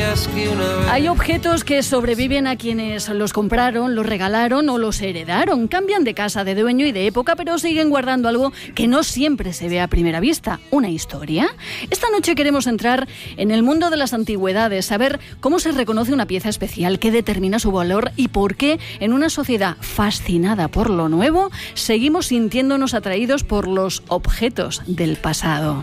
Hay objetos que sobreviven a quienes los compraron, los regalaron o los heredaron. Cambian de casa, de dueño y de época, pero siguen guardando algo que no siempre se ve a primera vista. ¿Una historia? Esta noche queremos entrar en el mundo de las antigüedades, saber cómo se reconoce una pieza especial, qué determina su valor y por qué, en una sociedad fascinada por lo nuevo, seguimos sintiéndonos atraídos por los objetos del pasado.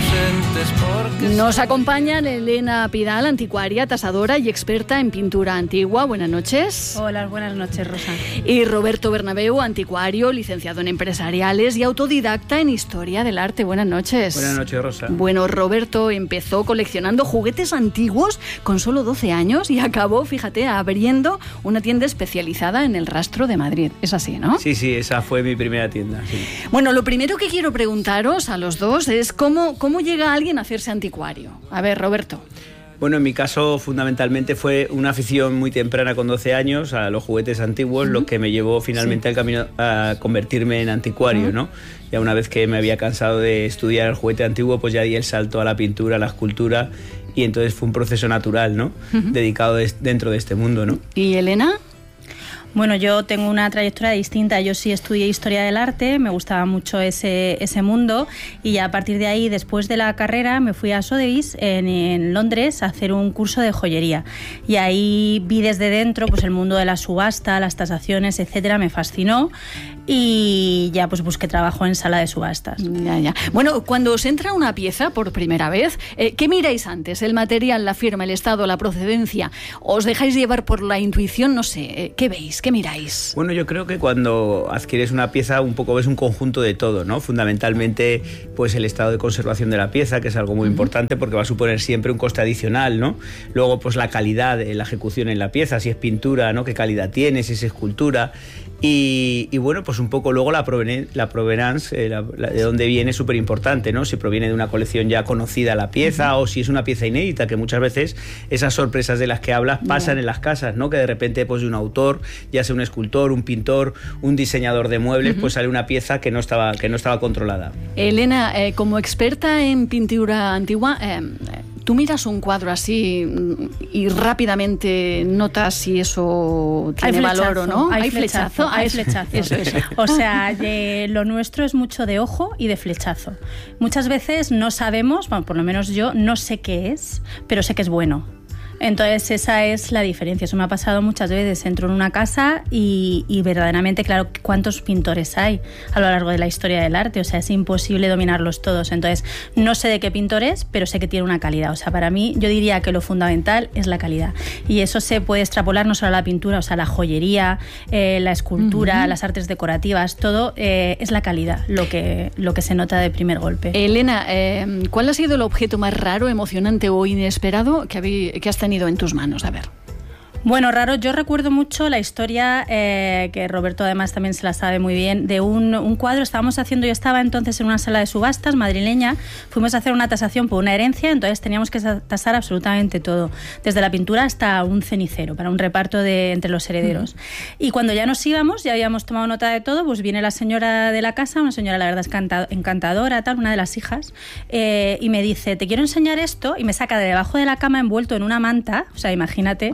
Nos acompañan Elena Pidal, anticuaria, tasadora y experta en pintura antigua. Buenas noches. Hola, buenas noches, Rosa. Y Roberto Bernabeu, anticuario, licenciado en empresariales y autodidacta en historia del arte. Buenas noches. Buenas noches, Rosa. Bueno, Roberto empezó coleccionando juguetes antiguos con solo 12 años y acabó, fíjate, abriendo una tienda especializada en el Rastro de Madrid. Es así, ¿no? Sí, esa fue mi primera tienda. Sí. Bueno, lo primero que quiero preguntaros a los dos es cómo llega alguien a hacerse anticuario. A ver, Roberto. Bueno, en mi caso fundamentalmente fue una afición muy temprana con 12 años a los juguetes antiguos, lo que me llevó finalmente al camino a convertirme en anticuario, ¿no? Ya una vez que me había cansado de estudiar el juguete antiguo, pues ya di el salto a la pintura, a la escultura, y entonces fue un proceso natural, ¿no? Dedicado dentro de este mundo, ¿no? ¿Y Elena? Bueno, yo tengo una trayectoria distinta. Yo sí estudié Historia del Arte, me gustaba mucho ese mundo y ya a partir de ahí, después de la carrera, me fui a Sotheby's en Londres a hacer un curso de joyería y ahí vi desde dentro pues el mundo de la subasta, las tasaciones, etcétera, me fascinó y ya pues busqué trabajo en sala de subastas. Ya. Bueno, cuando os entra una pieza por primera vez, ¿qué miráis antes? ¿El material, la firma, el estado, la procedencia? ¿Os dejáis llevar por la intuición? No sé, ¿qué veis? ¿Qué miráis? Bueno, yo creo que cuando adquieres una pieza un poco ves un conjunto de todo, ¿no? Fundamentalmente pues el estado de conservación de la pieza, que es algo muy importante porque va a suponer siempre un coste adicional, ¿no? Luego pues la calidad de la ejecución en la pieza, si es pintura, ¿no? ¿Qué calidad tiene? Si es escultura. Y bueno, pues un poco luego la provenance, de dónde viene, es súper importante, ¿no? Si proviene de una colección ya conocida la pieza o si es una pieza inédita, que muchas veces esas sorpresas de las que hablas pasan en las casas, ¿no? Que de repente pues de un autor, ya sea un escultor, un pintor, un diseñador de muebles, pues sale una pieza que no estaba controlada. Elena, como experta en pintura antigua, tú miras un cuadro así y rápidamente notas si eso tiene valor o no. Hay flechazo. Eso. O sea, lo nuestro es mucho de ojo y de flechazo. Muchas veces no sabemos, bueno, por lo menos yo no sé qué es, pero sé que es bueno. Entonces esa es la diferencia. Eso me ha pasado muchas veces. Entro en una casa y verdaderamente, claro, ¿cuántos pintores hay a lo largo de la historia del arte? O sea, es imposible dominarlos todos. Entonces no sé de qué pintor es, pero sé que tiene una calidad. O sea, para mí yo diría que lo fundamental es la calidad. Y eso se puede extrapolar no solo a la pintura, o sea, la joyería, la escultura, las artes decorativas, todo es la calidad lo que se nota de primer golpe. Elena, ¿cuál ha sido el objeto más raro, emocionante o inesperado que has tenido en tus manos? A ver. Bueno, raro, yo recuerdo mucho la historia, que Roberto además también se la sabe muy bien, de un cuadro. Yo estaba entonces en una sala de subastas madrileña, fuimos a hacer una tasación por una herencia, entonces teníamos que tasar absolutamente todo, desde la pintura hasta un cenicero, para un reparto entre los herederos. Y cuando ya nos íbamos, ya habíamos tomado nota de todo, pues viene la señora de la casa, una señora la verdad es encantadora, tal, una de las hijas, y me dice, te quiero enseñar esto, y me saca de debajo de la cama envuelto en una manta, o sea, imagínate,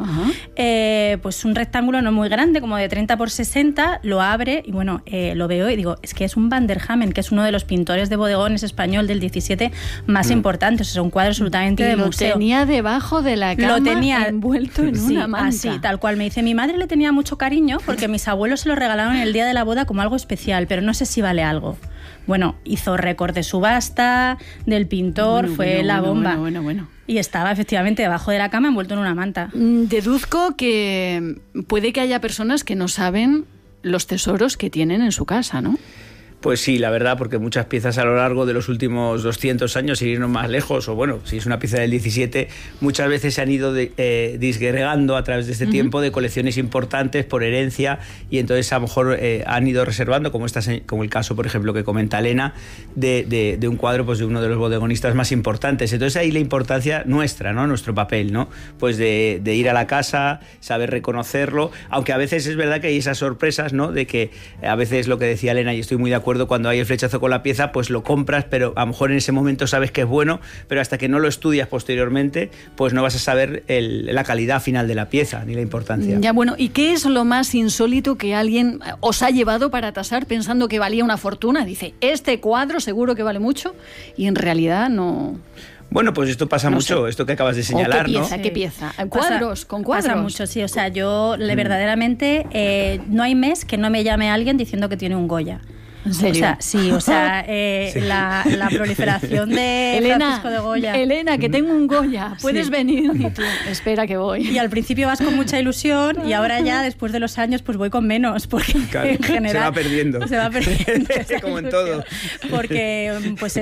pues un rectángulo no muy grande, como de 30 por 60, lo abre y bueno, lo veo y digo, es que es un Van der Hamen, que es uno de los pintores de bodegones español del 17 más importantes, o sea, un cuadro absolutamente de museo. Lo tenía debajo de la cama, lo tenía envuelto en una manta. Así, tal cual. Me dice, mi madre le tenía mucho cariño porque mis abuelos se lo regalaron el día de la boda como algo especial, pero no sé si vale algo. Bueno, hizo récord de subasta, del pintor, fue la bomba. Bueno. Y estaba efectivamente debajo de la cama envuelto en una manta. Deduzco que puede que haya personas que no saben los tesoros que tienen en su casa, ¿no? Pues sí, la verdad, porque muchas piezas a lo largo de los últimos 200 años, sin irnos más lejos, o bueno, si es una pieza del 17, muchas veces se han ido disgregando a través de este tiempo de colecciones importantes por herencia y entonces a lo mejor han ido reservando, como el caso, por ejemplo, que comenta Elena, de un cuadro pues de uno de los bodegonistas más importantes. Entonces ahí la importancia nuestra, ¿no? Nuestro papel, ¿no? Pues de ir a la casa, saber reconocerlo, aunque a veces es verdad que hay esas sorpresas, ¿no? De que a veces lo que decía Elena, y estoy muy de acuerdo acuerdo cuando hay el flechazo con la pieza, pues lo compras, pero a lo mejor en ese momento sabes que es bueno, pero hasta que no lo estudias posteriormente, pues no vas a saber la calidad final de la pieza ni la importancia. Ya, bueno, ¿y qué es lo más insólito que alguien os ha llevado para tasar pensando que valía una fortuna? Dice, este cuadro seguro que vale mucho y en realidad no... Bueno, pues esto pasa mucho, esto que acabas de señalar, ¿qué pieza, ¿no? ¿Qué pieza? ¿Cuadros? ¿Con cuadros? Pasa mucho, sí. O sea, yo verdaderamente no hay mes que no me llame alguien diciendo que tiene un Goya. ¿En serio? O sea, sí, o sea, sí. La proliferación de Francisco de Goya. Elena, que tengo un Goya, ¿puedes venir? Y tú, espera que voy. Y al principio vas con mucha ilusión y ahora ya, después de los años, pues voy con menos, porque claro, en general... se va perdiendo. Se va perdiendo. Como en todo. Porque pues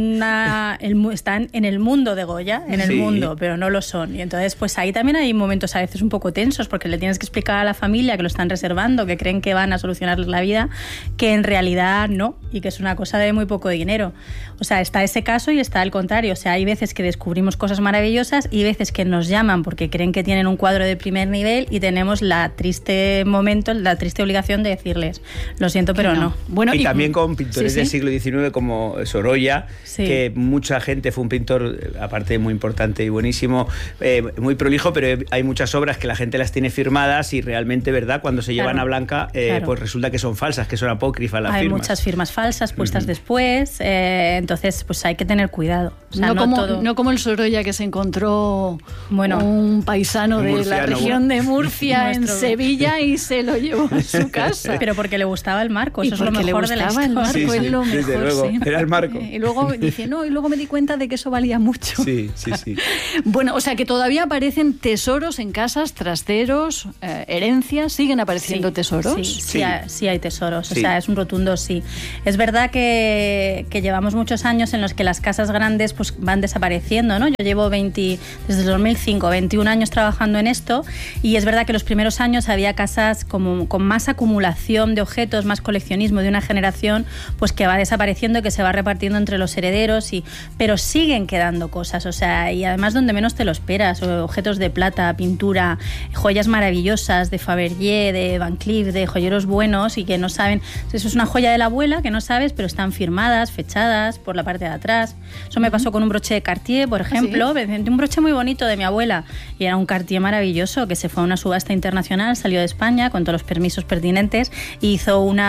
están en el mundo de Goya, en el mundo, pero no lo son. Y entonces, pues ahí también hay momentos a veces un poco tensos, porque le tienes que explicar a la familia que lo están reservando, que creen que van a solucionarles la vida, que en realidad no, y que es una cosa de muy poco dinero. O sea, está ese caso y está el contrario. O sea, hay veces que descubrimos cosas maravillosas y veces que nos llaman porque creen que tienen un cuadro de primer nivel y tenemos la triste obligación de decirles, lo siento, pero no. Bueno, y también con pintores del siglo XIX como Sorolla, que mucha gente, fue un pintor, aparte muy importante y buenísimo, muy prolijo, pero hay muchas obras que la gente las tiene firmadas y realmente, ¿verdad?, cuando se llevan a Blanca, pues resulta que son falsas, que son apócrifas las firmas. Hay muchas firmas falsas puestas después, entonces pues hay que tener cuidado. O sea, no como el Sorolla que se encontró un paisano de la región de Murcia en Sevilla y se lo llevó a su casa. Pero porque le gustaba el marco, eso es lo mejor de la historia. El marco es lo mejor, luego, era el marco. Y luego dice, y luego me di cuenta de que eso valía mucho. Sí. Bueno, o sea que todavía aparecen tesoros en casas, trasteros, herencias, ¿siguen apareciendo tesoros? Sí hay tesoros, o sea, es un rotundo sí. Es verdad que llevamos muchos años en los que las casas grandes pues van desapareciendo, ¿no? Yo llevo desde el 2005, 21 años trabajando en esto y es verdad que los primeros años había casas como con más acumulación de objetos, más coleccionismo de una generación, pues que va desapareciendo, que se va repartiendo entre los herederos, pero siguen quedando cosas, o sea, y además donde menos te lo esperas, objetos de plata, pintura, joyas maravillosas de Fabergé, de Van Cleef, de joyeros buenos y que no saben, eso es una joya de la abuela que no sabes, pero están firmadas, fechadas por la parte de atrás. Eso me pasó con un broche de Cartier, por ejemplo, un broche muy bonito de mi abuela y era un Cartier maravilloso que se fue a una subasta internacional, salió de España con todos los permisos pertinentes y hizo un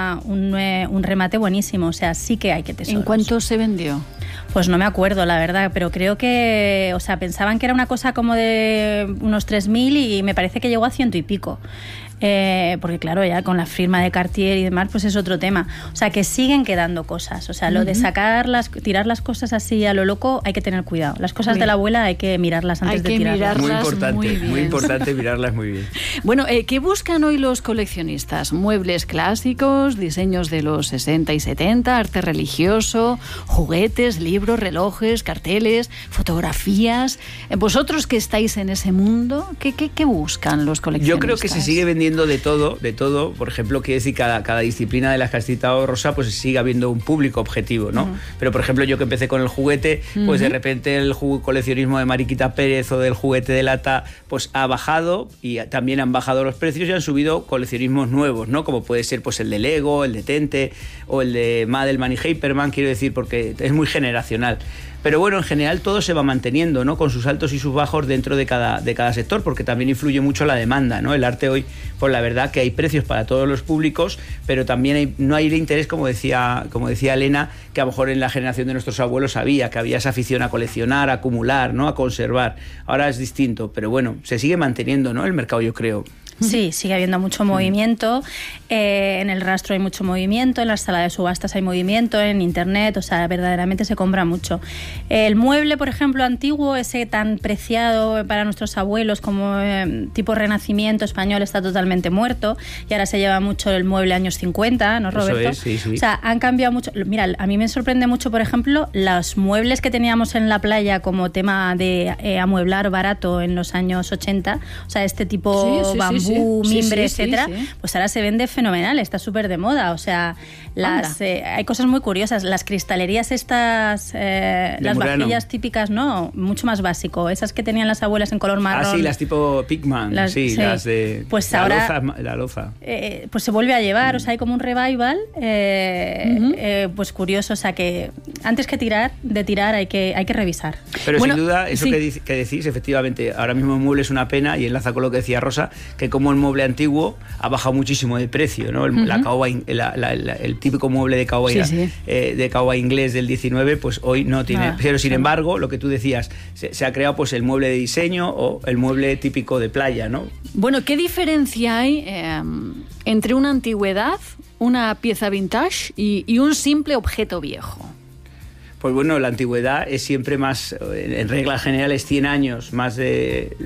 remate buenísimo, o sea, sí que hay que tesoros. ¿En cuánto se vendió? Pues no me acuerdo, la verdad, pero creo que, o sea, pensaban que era una cosa como de unos 3.000 y me parece que llegó a 100 y pico. Porque claro, ya con la firma de Cartier y demás, pues es otro tema. O sea, que siguen quedando cosas. O sea, lo de tirar las cosas así a lo loco, hay que tener cuidado. Las cosas de la abuela hay que mirarlas antes de tirarlas. Muy importante mirarlas muy bien. Bueno, ¿qué buscan hoy los coleccionistas? Muebles clásicos, diseños de los 60 y 70, arte religioso, juguetes, libros, relojes, carteles, fotografías. Vosotros que estáis en ese mundo, ¿qué buscan los coleccionistas? Yo creo que se sigue vendiendo de todo. Por ejemplo, quiere decir cada disciplina de las que has citado, Rosa, pues sigue habiendo un público objetivo, ¿no? Pero, por ejemplo, yo que empecé con el juguete, pues de repente el coleccionismo de Mariquita Pérez o del juguete de lata, pues ha bajado y también han bajado los precios y han subido coleccionismos nuevos, ¿no? Como puede ser pues el de Lego, el de Tente o el de Madelman y Hyperman, quiero decir, porque es muy generacional. Pero bueno, en general todo se va manteniendo, ¿no? Con sus altos y sus bajos dentro de cada sector, porque también influye mucho la demanda, ¿no? El arte hoy, pues la verdad que hay precios para todos los públicos, pero también no hay el interés, como decía Elena, que a lo mejor en la generación de nuestros abuelos había esa afición a coleccionar, a acumular, ¿no? A conservar. Ahora es distinto, pero bueno, se sigue manteniendo, ¿no? El mercado, yo creo. Sí, sigue habiendo mucho movimiento, en el rastro hay mucho movimiento, en las salas de subastas hay movimiento, en internet, o sea, verdaderamente se compra mucho. El mueble, por ejemplo, antiguo, ese tan preciado para nuestros abuelos como tipo renacimiento español, está totalmente muerto y ahora se lleva mucho el mueble años 50, ¿no, Roberto? Eso es, sí. O sea, han cambiado mucho. Mira, a mí me sorprende mucho, por ejemplo, los muebles que teníamos en la playa como tema de amueblar barato en los años 80, o sea, este tipo bambú, bambú, mimbre, etcétera, sí. pues ahora se vende fenomenal, está súper de moda. O sea, hay cosas muy curiosas. Las cristalerías estas, las Murano. vajillas típicas, no, mucho más básico. Esas que tenían las abuelas en color marrón. Sí, las tipo Pigman, las de pues la ahora, loza. Pues se vuelve a llevar, o sea, hay como un revival, pues curioso. O sea, que antes que tirar hay que revisar. Pero sin duda, eso que decís, efectivamente, ahora mismo el mueble es una pena, y enlaza con lo que decía Rosa, que como el mueble antiguo ha bajado muchísimo de precio, ¿no? El típico mueble de caoba inglés del 19, pues hoy no tiene. Pero sin embargo, lo que tú decías, se ha creado pues el mueble de diseño o el mueble típico de playa, ¿no? Bueno, ¿qué diferencia hay entre una antigüedad, una pieza vintage y un simple objeto viejo? Pues bueno, la antigüedad es siempre más, en regla general es 100 años, más de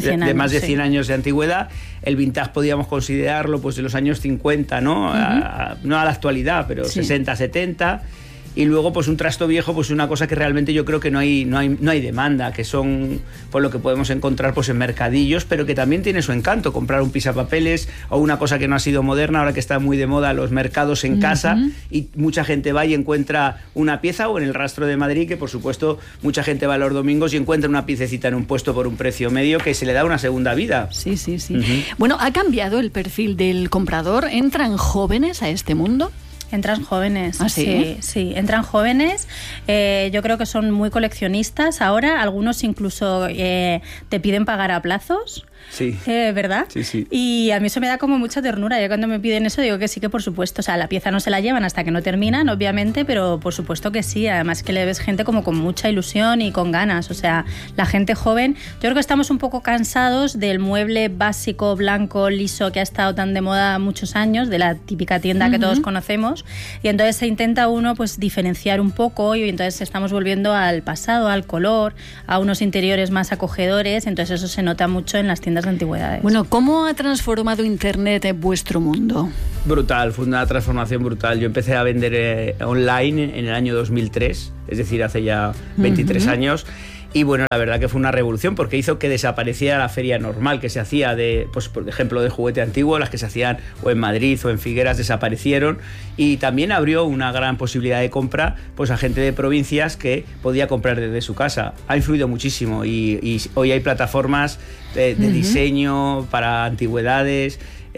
100 años de antigüedad. El vintage podríamos considerarlo pues de los años 50, ¿no? No a la actualidad, pero 60, 70. Y luego pues un trasto viejo, pues una cosa que realmente yo creo que no hay demanda, que son pues lo que podemos encontrar pues en mercadillos, pero que también tiene su encanto, comprar un pisapapeles o una cosa que no ha sido moderna, ahora que está muy de moda los mercados en casa, y mucha gente va y encuentra una pieza, o en el Rastro de Madrid, que por supuesto mucha gente va los domingos y encuentra una piececita en un puesto por un precio medio que se le da una segunda vida. Sí. Bueno, ¿ha cambiado el perfil del comprador? ¿Entran jóvenes a este mundo? Entran jóvenes. ¿Ah, sí? Sí, entran jóvenes. Yo creo que son muy coleccionistas ahora. Algunos incluso te piden pagar a plazos. Sí. ¿Verdad? Sí. Y a mí eso me da como mucha ternura. Yo cuando me piden eso digo que sí, que por supuesto. O sea, la pieza no se la llevan hasta que no terminan, obviamente, pero por supuesto que sí. Además que le ves gente como con mucha ilusión y con ganas. O sea, la gente joven. Yo creo que estamos un poco cansados del mueble básico, blanco, liso, que ha estado tan de moda muchos años, de la típica tienda que todos conocemos. Y entonces se intenta uno pues diferenciar un poco, y entonces estamos volviendo al pasado, al color, a unos interiores más acogedores. Entonces eso se nota mucho en las tiendas de antigüedades. Bueno, ¿cómo ha transformado Internet en vuestro mundo? Brutal, fue una transformación brutal. Yo empecé a vender online en el año 2003, es decir, hace ya 23 años. Y bueno, la verdad que fue una revolución, porque hizo que desapareciera la feria normal que se hacía pues por ejemplo, de juguete antiguo. Las que se hacían o en Madrid o en Figueras desaparecieron, y también abrió una gran posibilidad de compra pues a gente de provincias que podía comprar desde su casa. Ha influido muchísimo, y hoy hay plataformas de diseño para antigüedades,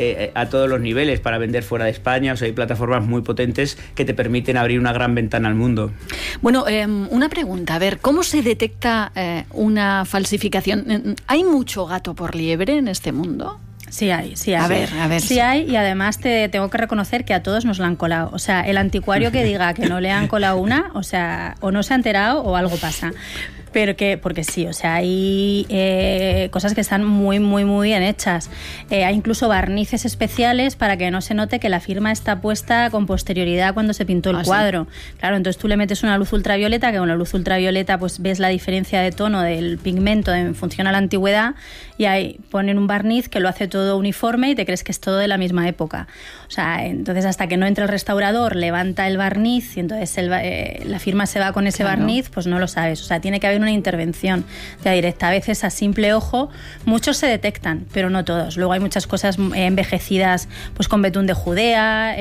a todos los niveles, para vender fuera de España. O sea, hay plataformas muy potentes que te permiten abrir una gran ventana al mundo. Bueno, una pregunta, a ver, ¿cómo se detecta una falsificación? ¿Hay mucho gato por liebre en este mundo? Sí hay. A ver. Sí hay, y además te tengo que reconocer que a todos nos la han colado. O sea, el anticuario que diga que no le han colado una, o sea, o no se ha enterado o algo pasa. Porque sí, o sea, hay cosas que están muy, muy, muy bien hechas. Hay incluso barnices especiales para que no se note que la firma está puesta con posterioridad cuando se pintó el cuadro. ¿Sí? Claro, entonces tú le metes una luz ultravioleta, que con la luz ultravioleta pues ves la diferencia de tono del pigmento en función a la antigüedad, y ahí ponen un barniz que lo hace todo uniforme y te crees que es todo de la misma época. O sea, entonces hasta que no entra el restaurador, levanta el barniz y entonces la firma se va con ese barniz, pues no lo sabes. O sea, tiene que haber una intervención ya directa. A veces a simple ojo muchos se detectan, pero no todos. Luego hay muchas cosas envejecidas pues con betún de Judea,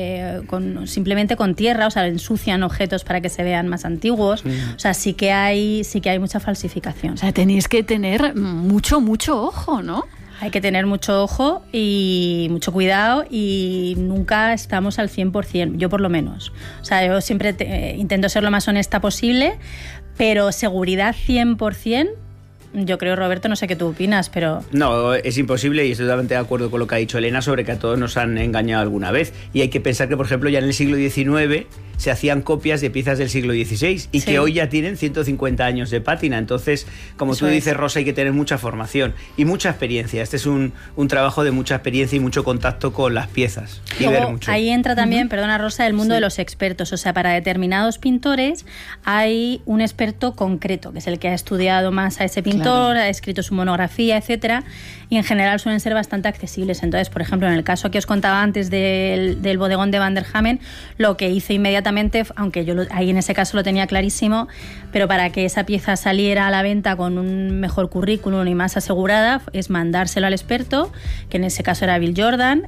simplemente con tierra, o sea, ensucian objetos para que se vean más antiguos. O sea, sí que hay mucha falsificación. O sea, tenéis que tener mucho ojo, ¿no? Hay que tener mucho ojo y mucho cuidado, y nunca estamos al 100%, yo por lo menos. O sea, yo siempre intento ser lo más honesta posible, pero seguridad 100%, yo creo, Roberto, no sé qué tú opinas, pero... No, es imposible, y estoy totalmente de acuerdo con lo que ha dicho Elena sobre que a todos nos han engañado alguna vez. Y hay que pensar que, por ejemplo, ya en el siglo XIX se hacían copias de piezas del siglo XVI y que hoy ya tienen 150 años de pátina. Entonces, como tú dices, Rosa, hay que tener mucha formación y mucha experiencia. Este es un trabajo de mucha experiencia y mucho contacto con las piezas. Y luego, ver mucho. Ahí entra también, perdona Rosa, el mundo de los expertos. O sea, para determinados pintores hay un experto concreto, que es el que ha estudiado más a ese pintor escritor, ha escrito su monografía, etcétera, y en general suelen ser bastante accesibles. Entonces, por ejemplo, en el caso que os contaba antes del bodegón de Van der Hamen, lo que hice inmediatamente, aunque yo ahí en ese caso lo tenía clarísimo, pero para que esa pieza saliera a la venta con un mejor currículum y más asegurada, es mandárselo al experto, que en ese caso era Bill Jordan,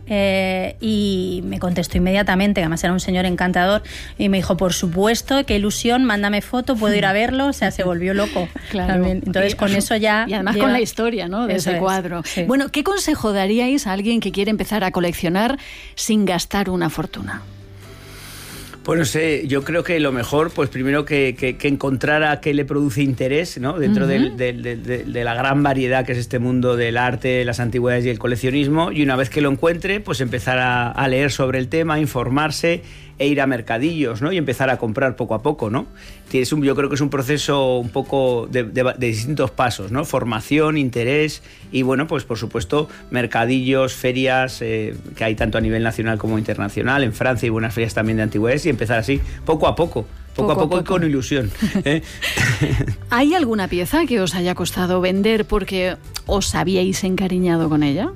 y me contestó inmediatamente, que además era un señor encantador, y me dijo, por supuesto, qué ilusión, mándame foto, puedo ir a verlo. O sea, se volvió loco. Claro. También. Entonces, con eso ya... Y además con la historia, ¿no?, de ese cuadro. Sí. Bueno, ¿qué consejo daríais a alguien que quiere empezar a coleccionar sin gastar una fortuna? Pues no sé, yo creo que lo mejor, pues primero que encontrara qué le produce interés, ¿no?, dentro de la gran variedad que es este mundo del arte, las antigüedades y el coleccionismo, y una vez que lo encuentre, pues empezar a leer sobre el tema, informarse e ir a mercadillos, ¿no?, y empezar a comprar poco a poco, ¿no? Yo creo que es un proceso un poco de distintos pasos, ¿no? Formación, interés y, bueno, pues por supuesto mercadillos, ferias, que hay tanto a nivel nacional como internacional, en Francia hay buenas ferias también de antigüedades, y empezar así, poco a poco y con ilusión. ¿Hay alguna pieza que os haya costado vender porque os habíais encariñado con ella?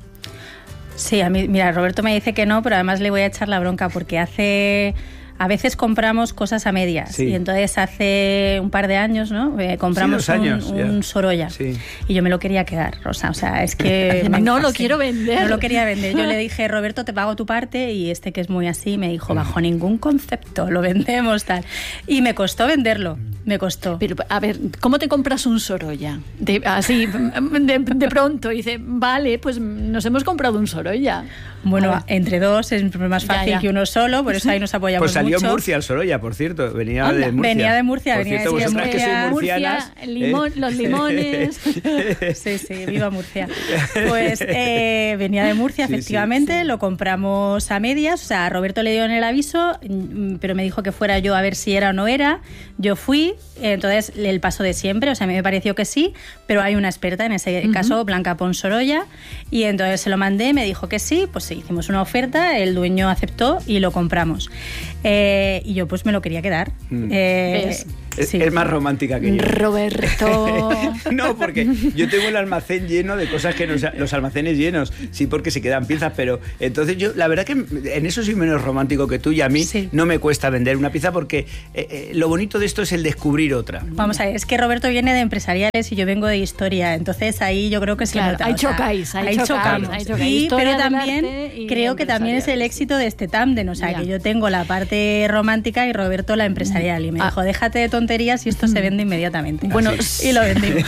Sí, a mí, mira, Roberto me dice que no, pero además le voy a echar la bronca porque a veces compramos cosas a medias, sí. Y entonces hace un par de años, ¿no?, compramos un Sorolla, sí. Y yo me lo quería quedar, Rosa, o sea, es que... no lo quiero vender. No lo quería vender. Yo le dije, Roberto, te pago tu parte, y que es muy así, me dijo, bajo ningún concepto, lo vendemos, tal. Y me costó venderlo, me costó. Pero, a ver, ¿cómo te compras un Sorolla? Así, de pronto, y dice, vale, pues nos hemos comprado un Sorolla. Bueno, entre dos es más fácil que uno solo, por eso ahí nos apoyamos pues salió mucho. En Murcia el Sorolla, por cierto, venía de Murcia. Venía de Murcia, por venía cierto, de vosotras Murcia, que sois murcianas, los limones. Sí, viva Murcia. Pues venía de Murcia, efectivamente, sí. Lo compramos a medias, o sea, a Roberto le dio en el aviso, pero me dijo que fuera yo a ver si era o no era. Yo fui, entonces el paso de siempre, o sea, a mí me pareció que sí, pero hay una experta, en ese caso, Blanca Pons Sorolla, y entonces se lo mandé, me dijo que sí, pues sí, hicimos una oferta, el dueño aceptó y lo compramos. Y yo pues me lo quería quedar. Sí. Es más romántica que yo. Roberto. No, porque yo tengo el almacén lleno de cosas que los almacenes llenos, sí, porque se quedan piezas, pero entonces yo, la verdad que en eso soy menos romántico que tú, y a mí no me cuesta vender una pieza porque lo bonito de esto es el descubrir otra. Vamos a ver, es que Roberto viene de empresariales y yo vengo de historia, entonces ahí yo creo que se nota. Ahí chocáis. Pero también creo que también es el éxito de este tándem, o sea, que yo tengo la parte romántica y Roberto la empresarial, y me dijo, déjate de tonterías y esto se vende inmediatamente. Bueno, y lo vendimos.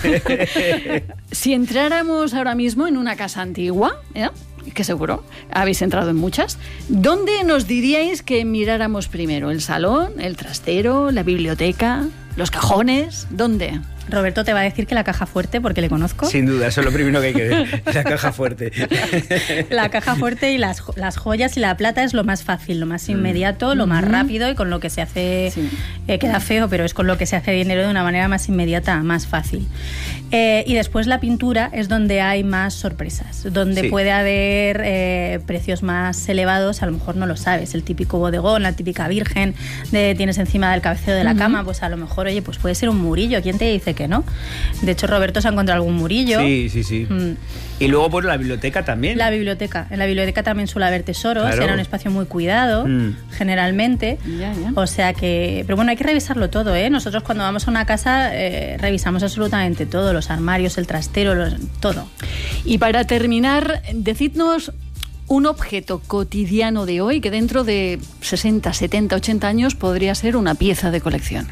Si entráramos ahora mismo en una casa antigua, que seguro habéis entrado en muchas, ¿dónde nos diríais que miráramos primero? ¿El salón, el trastero, la biblioteca, los cajones? ¿Dónde? Roberto te va a decir que la caja fuerte, porque le conozco. Sin duda, eso es lo primero que hay que ver, la caja fuerte. La caja fuerte y las joyas y la plata es lo más fácil, lo más inmediato, lo más rápido, y con lo que se hace, queda feo, pero es con lo que se hace dinero de una manera más inmediata, más fácil. Y después la pintura es donde hay más sorpresas, donde puede haber precios más elevados, a lo mejor no lo sabes, el típico bodegón, la típica virgen tienes encima del cabecero de la cama, pues a lo mejor, oye, pues puede ser un murillo, ¿quién te dice que no? De hecho, Roberto se ha encontrado algún murillo. Sí. Y luego por la biblioteca también. En la biblioteca también suele haber tesoros, claro. Era un espacio muy cuidado, generalmente. Ya. O sea que... Pero bueno, hay que revisarlo todo, ¿eh? Nosotros cuando vamos a una casa revisamos absolutamente todo, los armarios, el trastero, todo. Y para terminar, decidnos un objeto cotidiano de hoy que dentro de 60, 70, 80 años podría ser una pieza de colección.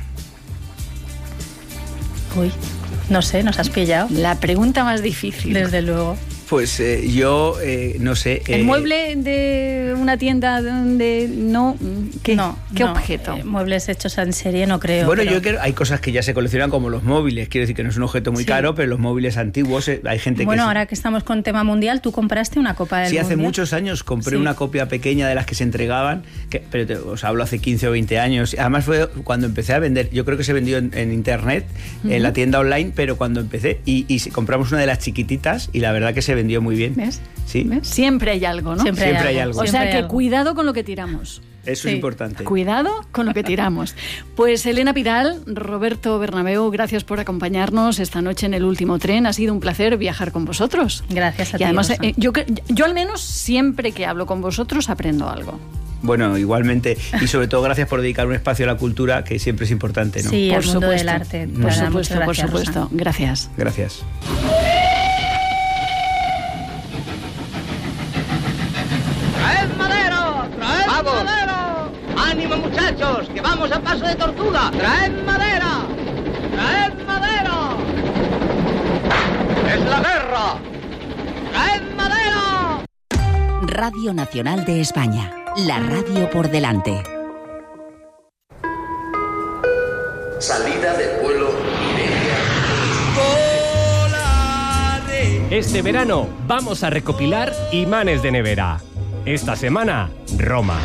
Uy, no sé, nos has pillado. La pregunta más difícil. Desde luego. Pues yo, no sé... ¿El mueble de una tienda donde no? ¿Qué objeto? Muebles hechos en serie no creo. Bueno, yo creo hay cosas que ya se coleccionan como los móviles. Quiero decir que no es un objeto muy caro, pero los móviles antiguos, hay gente que... Bueno, ahora que estamos con tema mundial, tú compraste una copa del mundial. Sí, hace muchos años compré una copia pequeña de las que se entregaban, pero os hablo hace 15 o 20 años. Además fue cuando empecé a vender. Yo creo que se vendió en internet, en la tienda online, pero cuando empecé y compramos una de las chiquititas y la verdad que se vendió muy bien. ¿Ves? Sí. ¿Ves? Siempre hay algo, ¿no? Siempre hay algo. O sea que cuidado con lo que tiramos. Eso es importante. Cuidado con lo que tiramos. Pues Elena Pidal, Roberto Bernabeu, gracias por acompañarnos esta noche en El Último Tren. Ha sido un placer viajar con vosotros. Gracias a ti. Y además, yo al menos siempre que hablo con vosotros aprendo algo. Bueno, igualmente, y sobre todo gracias por dedicar un espacio a la cultura, que siempre es importante, ¿no? Sí, por al mundo supuesto, del arte. Por supuesto. Gracias. Gracias. ¡Traed madera! ¡Traed madera! ¡Ánimo, muchachos, que vamos a paso de tortuga! ¡Traed madera! ¡Traed madera! ¡Es la guerra! ¡Traed madera! Radio Nacional de España. La radio por delante. Salida del vuelo Iberia. Este verano vamos a recopilar imanes de nevera. Esta semana, Roma.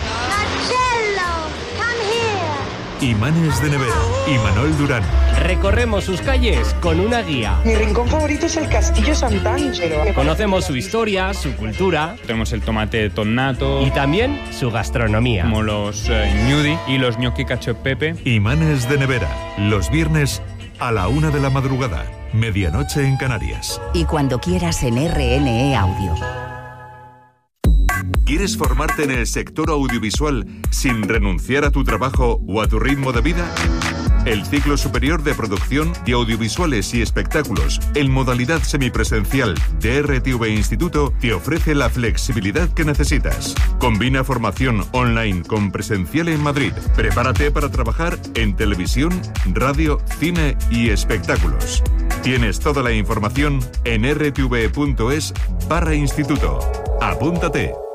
Imanes de nevera. Imanol Durán. Recorremos sus calles con una guía. Mi rincón favorito es el Castillo Sant'Angelo. Conocemos su historia, su cultura. Tenemos el tomate tonnato. Y también su gastronomía. Como los gnudi y los gnocchi cacio e pepe. Imanes de nevera. Los viernes a la 1 de la madrugada. Medianoche en Canarias. Y cuando quieras en RNE Audio. ¿Quieres formarte en el sector audiovisual sin renunciar a tu trabajo o a tu ritmo de vida? El ciclo superior de producción de audiovisuales y espectáculos en modalidad semipresencial de RTV Instituto te ofrece la flexibilidad que necesitas. Combina formación online con presencial en Madrid. Prepárate para trabajar en televisión, radio, cine y espectáculos. Tienes toda la información en rtv.es/instituto. Apúntate.